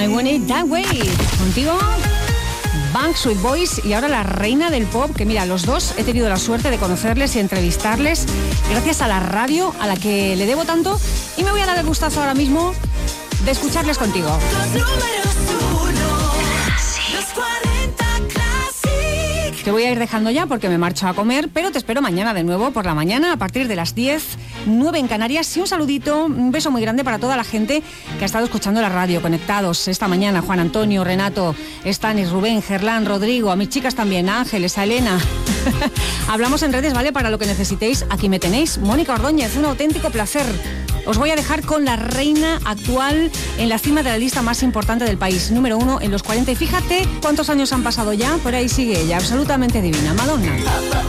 Want It That Way. Contigo, Backstreet Boys y ahora la reina del pop, que mira, los dos he tenido la suerte de conocerles y entrevistarles gracias a la radio a la que le debo tanto, y me voy a dar el gustazo ahora mismo de escucharles contigo. Te voy a ir dejando ya porque me marcho a comer, pero te espero mañana de nuevo por la mañana a partir de las 10, 9 en Canarias. Y un saludito, un beso muy grande para toda la gente que ha estado escuchando la radio, conectados esta mañana. Juan Antonio, Renato, Stanis, Rubén, Gerlán, Rodrigo, a mis chicas también, a Ángeles, a Elena. Hablamos en redes, ¿vale? Para lo que necesitéis, aquí me tenéis. Mónica Ordóñez, un auténtico placer. Os voy a dejar con la reina actual en la cima de la lista más importante del país, número 1 en los 40. Y fíjate cuántos años han pasado ya, por ahí sigue ella, absolutamente divina, Madonna.